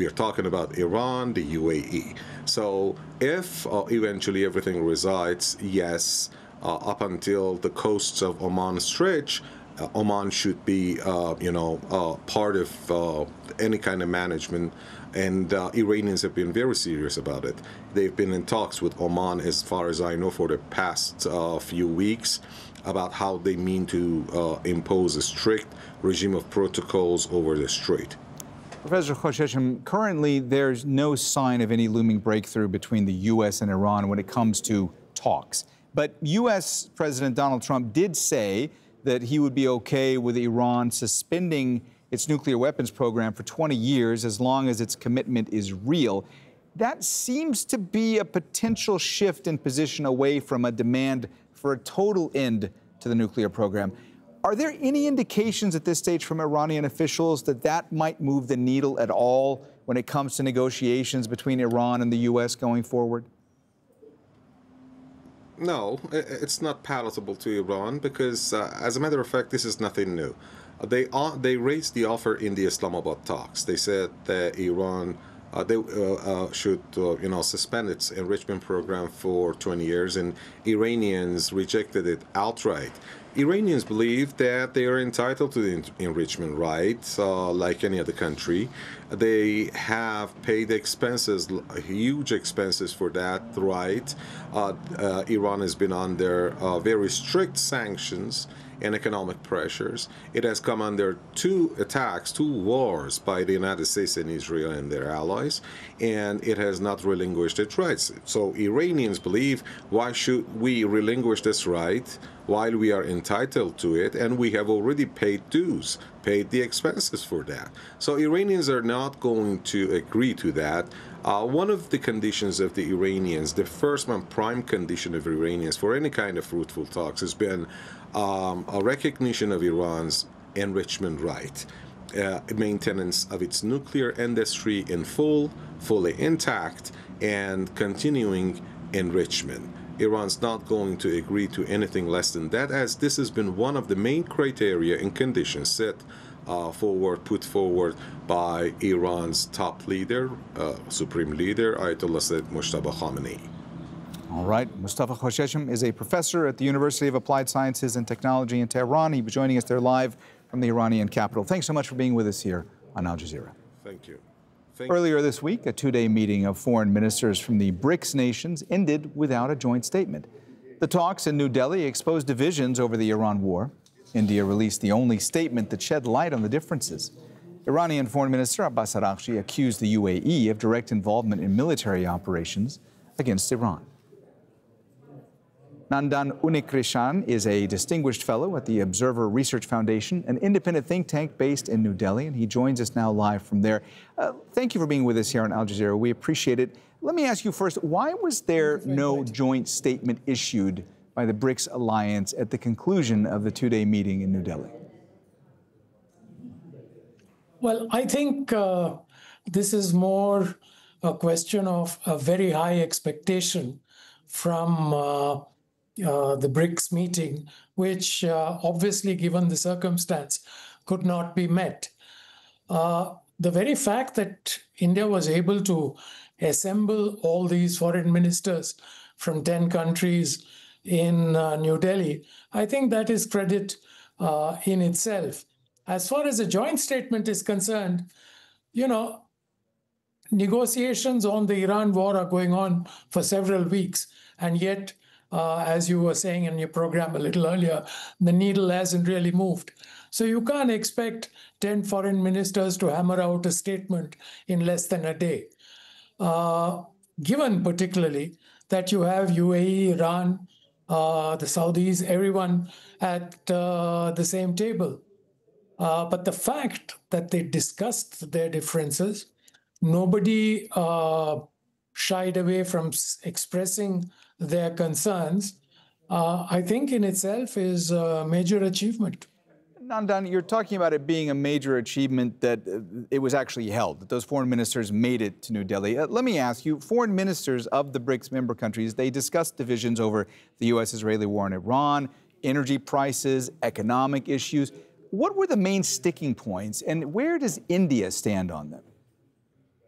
we are talking about Iran, the UAE. So if eventually everything resides, yes, up until the coasts of Oman stretch, Oman should be, part of any kind of management, and Iranians have been very serious about it. They've been in talks with Oman, as far as I know, for the past few weeks about how they mean to impose a strict regime of protocols over the strait. Professor Khosheshem, currently there's no sign of any looming breakthrough between the U.S. and Iran when it comes to talks. But U.S. President Donald Trump did say that he would be okay with Iran suspending its nuclear weapons program for 20 years as long as its commitment is real. That seems to be a potential shift in position away from a demand for a total end to the nuclear program. Are there any indications at this stage from Iranian officials that that might move the needle at all when it comes to negotiations between Iran and the U.S. going forward? No, it's not palatable to Iran because, as a matter of fact, this is nothing new. They raised the offer in the Islamabad talks. They said that Iran should suspend its enrichment program for 20 years, and Iranians rejected it outright. Iranians believe that they are entitled to the enrichment right, like any other country. They have paid expenses, huge expenses for that right. Iran has been under very strict sanctions and economic pressures. It has come under two wars by the United States and Israel and their allies, and it has not relinquished its rights. So Iranians believe, why should we relinquish this right while we are entitled to it, and we have already paid dues, paid the expenses for that. So Iranians are not going to agree to that. One of the conditions of the Iranians, the first and prime condition of Iranians for any kind of fruitful talks has been a recognition of Iran's enrichment right, maintenance of its nuclear industry in fully intact, and continuing enrichment. Iran's not going to agree to anything less than that, as this has been one of the main criteria and conditions put forward by Iran's top leader, supreme leader, Ayatollah Sayyid Mojtaba Khamenei. All right. Mustafa Khosheshem is a professor at the University of Applied Sciences and Technology in Tehran. He'll be joining us there live from the Iranian capital. Thanks so much for being with us here on Al Jazeera. Thank you. Earlier this week, a two-day meeting of foreign ministers from the BRICS nations ended without a joint statement. The talks in New Delhi exposed divisions over the Iran war. India released the only statement that shed light on the differences. Iranian Foreign Minister Abbas Araghchi accused the UAE of direct involvement in military operations against Iran. Nandan Unikrishan is a distinguished fellow at the Observer Research Foundation, an independent think tank based in New Delhi, and he joins us now live from there. Thank you for being with us here on Al Jazeera. We appreciate it. Let me ask you first, why was there no joint statement issued by the BRICS alliance at the conclusion of the two-day meeting in New Delhi? Well, I think this is more a question of a very high expectation from the BRICS meeting, which obviously, given the circumstance, could not be met. The very fact that India was able to assemble all these foreign ministers from 10 countries in New Delhi, I think that is credit in itself. As far as a joint statement is concerned, negotiations on the Iran war are going on for several weeks, and yet as you were saying in your program a little earlier, the needle hasn't really moved. So you can't expect 10 foreign ministers to hammer out a statement in less than a day. Given particularly that you have UAE, Iran, the Saudis, everyone at the same table. But the fact that they discussed their differences, nobody shied away from expressing their concerns, I think in itself is a major achievement. Nandan, you're talking about it being a major achievement that it was actually held, that those foreign ministers made it to New Delhi. Let me ask you, foreign ministers of the BRICS member countries, they discussed divisions over the U.S.-Israeli war in Iran, energy prices, economic issues. What were the main sticking points, and where does India stand on them?